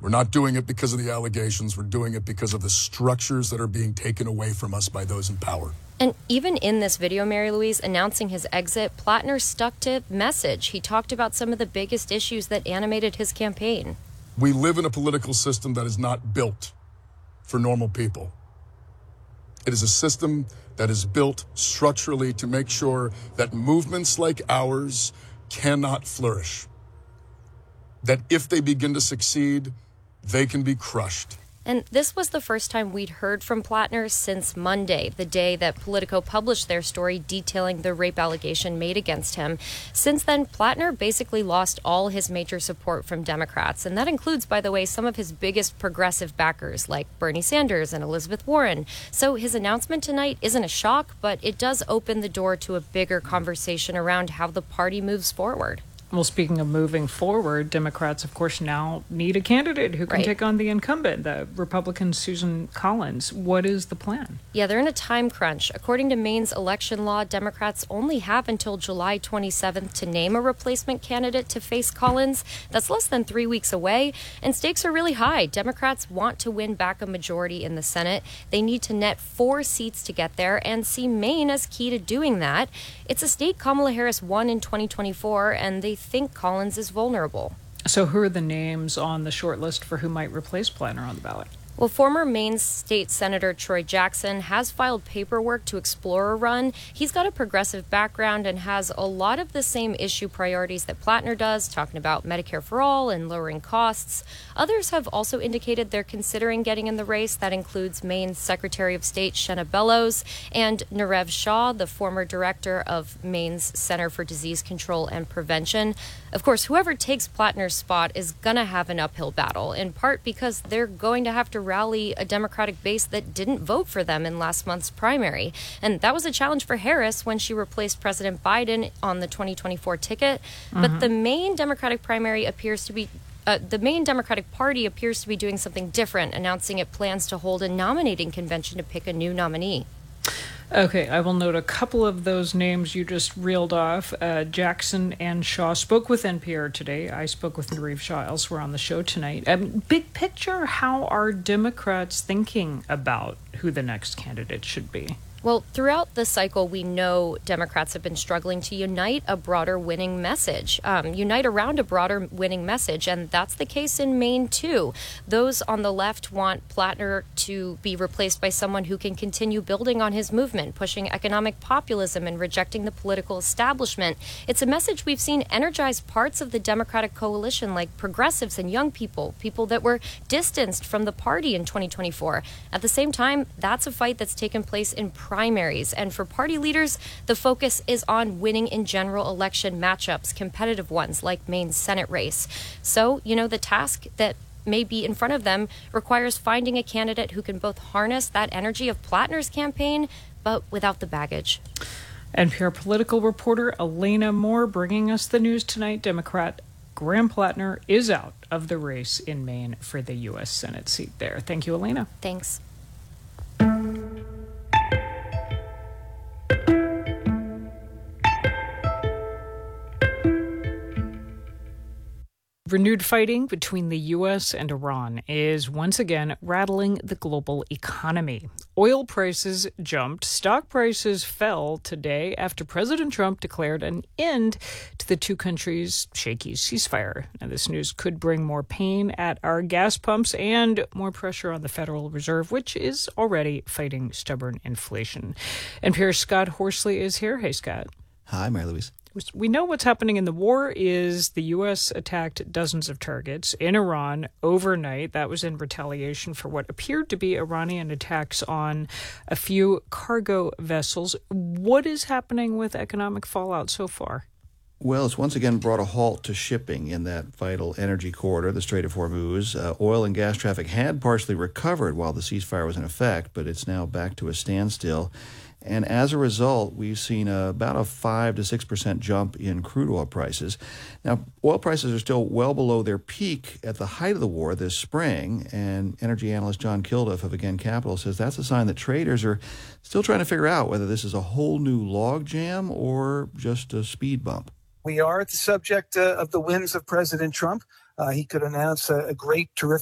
We're not doing it because of the allegations. We're doing it because of the structures that are being taken away from us by those in power. And even in this video, Mary Louise, announcing his exit, Plattner stuck to message. He talked about some of the biggest issues that animated his campaign. We live in a political system that is not built for normal people. It is a system that is built structurally to make sure that movements like ours cannot flourish. That if they begin to succeed, they can be crushed. And this was the first time we'd heard from Plattner since Monday, the day that Politico published their story detailing the rape allegation made against him. Since then, Plattner basically lost all his major support from Democrats. And that includes, by the way, some of his biggest progressive backers like Bernie Sanders and Elizabeth Warren. So his announcement tonight isn't a shock, but it does open the door to a bigger conversation around how the party moves forward. Well, speaking of moving forward, Democrats, of course, now need a candidate who can take on the incumbent, the Republican Susan Collins. What is the plan? Yeah, they're in a time crunch. According to Maine's election law, Democrats only have until July 27th to name a replacement candidate to face Collins. That's less than 3 weeks away, and stakes are really high. Democrats want to win back a majority in the Senate. They need to net 4 seats to get there and see Maine as key to doing that. It's a state Kamala Harris won in 2024, and they think Collins is vulnerable. So who are the names on the short list for who might replace Plattner on the ballot? Well, former Maine State Senator Troy Jackson has filed paperwork to explore a run. He's got a progressive background and has a lot of the same issue priorities that Plattner does, talking about Medicare for all and lowering costs. Others have also indicated they're considering getting in the race. That includes Maine's Secretary of State Shenna Bellows and Narev Shah, the former director of Maine's Center for Disease Control and Prevention. Of course, whoever takes Plattner's spot is going to have an uphill battle, in part because they're going to have to rally a Democratic base that didn't vote for them in last month's primary. And that was a challenge for Harris when she replaced President Biden on the 2024 ticket. But the Maine Democratic primary appears to be the Maine Democratic Party appears to be doing something different, announcing it plans to hold a nominating convention to pick a new nominee. Okay, I will note a couple of those names you just reeled off. Jackson and Shaw spoke with NPR today. I spoke with Narev Shah elsewhere on the show tonight. Big picture, how are Democrats thinking about who the next candidate should be? Well, throughout the cycle, we know Democrats have been struggling to unite a broader winning message, unite around a broader winning message. And that's the case in Maine, too. Those on the left want Plattner to be replaced by someone who can continue building on his movement, pushing economic populism and rejecting the political establishment. It's a message we've seen energize parts of the Democratic coalition, like progressives and young people, people that were distanced from the party in 2024. At the same time, that's a fight that's taken place in primaries. And for party leaders, the focus is on winning in general election matchups, competitive ones like Maine's Senate race. So, the task that may be in front of them requires finding a candidate who can both harness that energy of Plattner's campaign, but without the baggage. NPR political reporter Elena Moore bringing us the news tonight. Democrat Graham Plattner is out of the race in Maine for the U.S. Senate seat there. Thank you, Elena. Thanks. Renewed fighting between the U.S. and Iran is once again rattling the global economy. Oil prices jumped. Stock prices fell today after President Trump declared an end to the two countries' shaky ceasefire. Now, this news could bring more pain at our gas pumps and more pressure on the Federal Reserve, which is already fighting stubborn inflation. NPR's Scott Horsley is here. Hey, Scott. Hi, Mary Louise. We know what's happening in the war is the U.S. attacked dozens of targets in Iran overnight. That was in retaliation for what appeared to be Iranian attacks on a few cargo vessels. What is happening with economic fallout so far? Well, it's once again brought a halt to shipping in that vital energy corridor, the Strait of Hormuz. Oil and gas traffic had partially recovered while the ceasefire was in effect, but it's now back to a standstill. And as a result, we've seen about a 5 to 6% jump in crude oil prices. Now, oil prices are still well below their peak at the height of the war this spring. And energy analyst John Kilduff of Again Capital says that's a sign that traders are still trying to figure out whether this is a whole new logjam or just a speed bump. We are at the subject of the whims of President Trump. He could announce a great, terrific